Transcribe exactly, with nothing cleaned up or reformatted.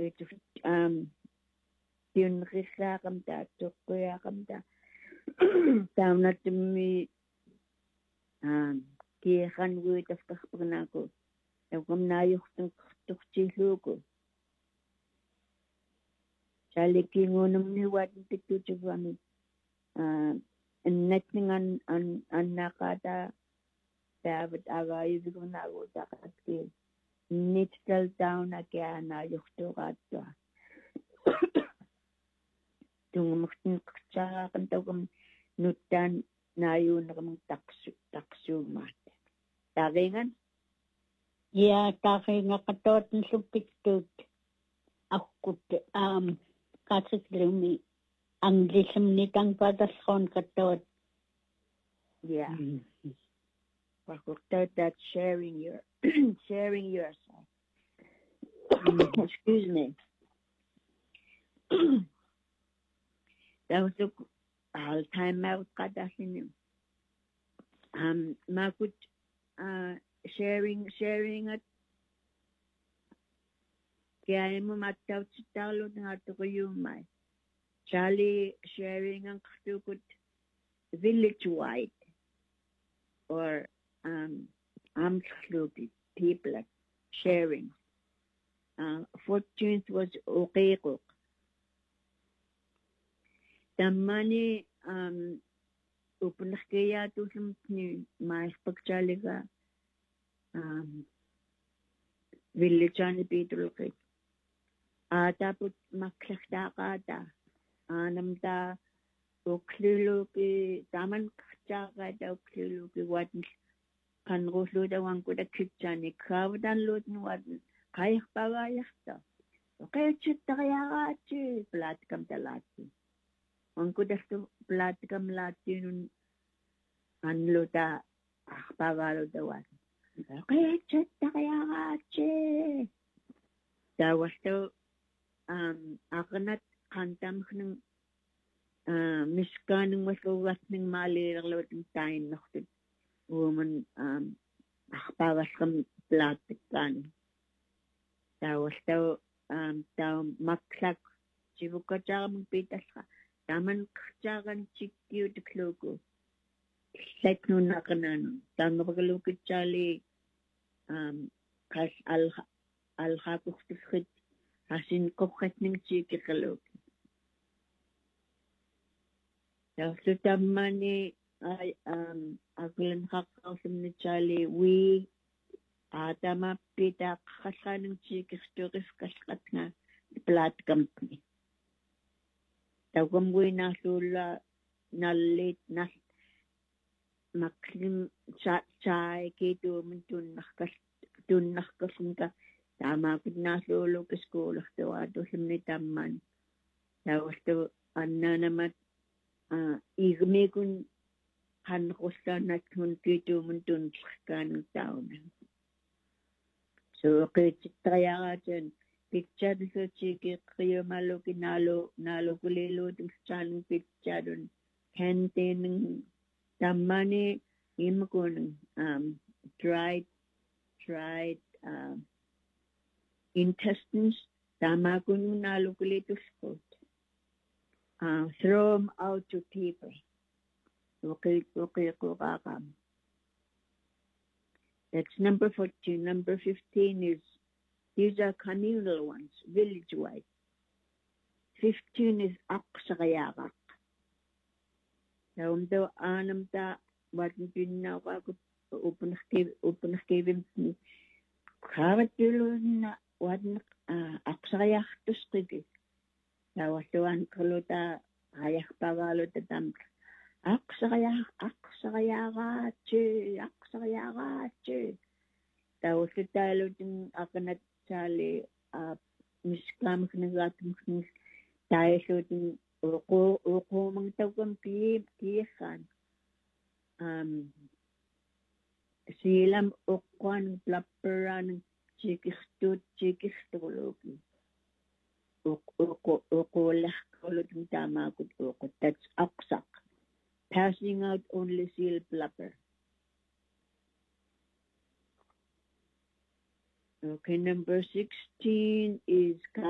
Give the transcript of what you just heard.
um tiunrissaqamta tuqquyaqamta taunatmi um kiiqanguitafqarpernaaku tauqamnaayurtun qertuqtiilluuku chalikingunumniuatin tiktuutivami uh innatningan an annaaqaata taavat avaayuvigurnaaguutaqatki nittal tauna kianaayurtuuqaattua tungumurtin qertaaqan tauqam nuttaan naayuuneqamang taqsu taqsuumaat taringan ja taringa qatoortinluppiktut aqut um qatsiklumi anglismni tangpatalqoon qatoot yeah Fakultad that sharing your sharing yourself. Excuse me. That was a all time out kadasin. Um makut uh sharing sharing at kaya mo mataw talo na tukuyumay. Charlie sharing ang katukut village wide or um amsluti people sharing. Uh fourteenth was okay. Tamani um upunakaya to ni mais pagchaliga um village ani pitulki. Ah tapos maklakta anamta ukliluki taman kachaka da ukliluki wadn kanrusluda wankuda kitchani kawdan ludn wadn kayah pagayahta. Okay, chittaqayaqaatsi plaatkam talaatsi. Wankudastu plaatkam laatsi nun anluta ahpagaluda wadn. Okay, chittaqayaqaatsi. Tawastu um akanat kantamkhnung uh miskanung wasluwatning maalirarlutin tain noqtut woman um ahpagaskam plaatikkan. Tawastu um taw maklak sivukachaagamang pitasqa taman kachaagan chikkiutikluku setnunaqananu tangapagalukitsaali um kas al alhaqustikrit hasin kokhatning chikiqaluk tawsu tammani ay um aglan haqqausimnitsaali wi atama pita khasanung chikistukis kasqatnga plat company tawgam wina sula nalit nas maklim cha chai kitu muntun nakkas tun nakkasunka tama kudna sulu kiskolah tawadu simni tamman tawastu annanamat uh igmekun han khostanat hun kitu muntun kanung tauna so qitayaaten picture so chiki qiyamalo kinalo nalo kulelo tingchan picture kanten tamane imkon um dried dried um intestines tamakun nalo kuleto spot uh throw them out to people okay okay kokakam. That's number fourteen. Number fifteen is, these are communal ones, village-wide. fifteen is aqsaqayaqaq. Naumdo anamta watinpinnaqaqut upunaqkivim qavatulunna wadn aqsaqayaqtusqiki. Tawasluan qaluta ayaqpagaluta tamka. Aqsaqayaq aqsaqayaqaatsi aqsaqayaqaatsi tawsutalutin aqnat sali a miskamkhnagatumkhnis taisutin uqu uqumang tawkam pi pihan um silam uqwan plapperan chikistut chikistuluki uqu uqulah qulutin tamakut uqu that's aqsaq. Passing out only seal blubber. Okay, number sixteen is